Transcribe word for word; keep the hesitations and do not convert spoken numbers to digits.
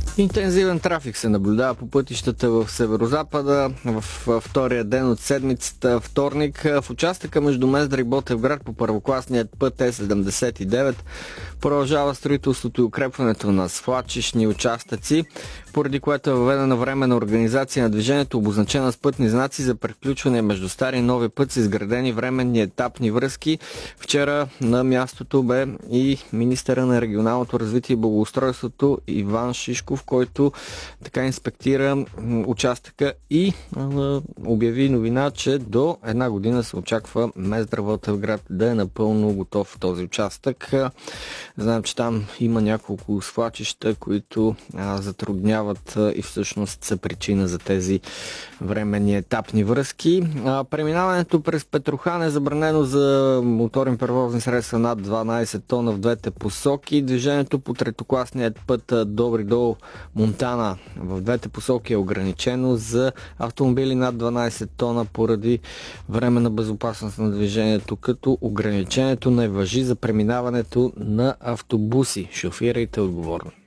Интензивен трафик се наблюдава по пътищата в северозапада в втория ден от седмицата, вторник. В участъка между Мездра и Ботевград по първокласният път Е седемдесет и девет продължава строителството и укрепването на свлачищни участъци, поради което е въведена временна организация на движението, обозначена с пътни знаци за превключване между стари и нови път с изградени временни етапни връзки. Вчера на мястото бе и министъра на регионалното развитие и благоустройството Иван Шишков, който така инспектира участъка и а, обяви новина, че до една година се очаква Мездра Ботевград да е напълно готов в този участък. Знаем, че там има няколко свлачища, които а, затрудняват а, и всъщност са причина за тези временни етапни връзки. А, преминаването през Петрохан е забранено за моторни превозни средства над дванадесет тона в двете посоки. Движението по третокласният път Добри дол Монтана в двете посоки е ограничено за автомобили над дванадесет тона поради временна безопасност на движението, като ограничението не важи за преминаването на автобуси. Шофирайте отговорно.